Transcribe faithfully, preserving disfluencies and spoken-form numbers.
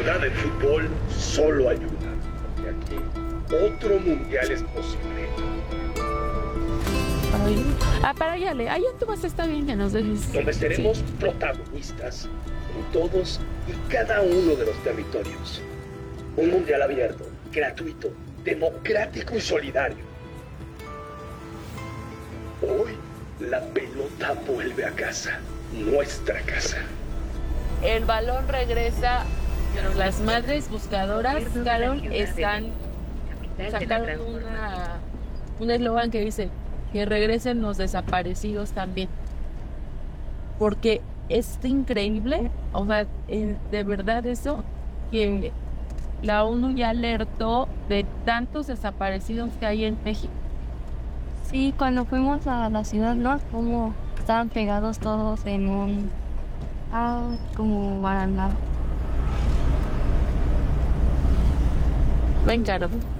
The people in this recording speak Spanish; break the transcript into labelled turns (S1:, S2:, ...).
S1: verdad el fútbol solo hay una. Y aquí otro mundial es posible.
S2: Ay, ah, para allá, allá tú vas, está bien que nos dejes.
S1: Donde seremos
S2: Sí.
S1: protagonistas en todos y cada uno de los territorios. Un mundial abierto, gratuito, democrático y solidario. Hoy la pelota vuelve a casa, nuestra casa.
S2: El balón regresa, pero las madres buscadoras, Carol, están sacaron una, un eslogan que dice que regresen los desaparecidos también. Porque es increíble, o sea, eh, de verdad eso, que la ONU ya alertó de tantos desaparecidos que hay en México.
S3: Sí, cuando fuimos a la ciudad, ¿no? Como estaban pegados todos en un... Ah, como barandal.
S2: Ven, Carol.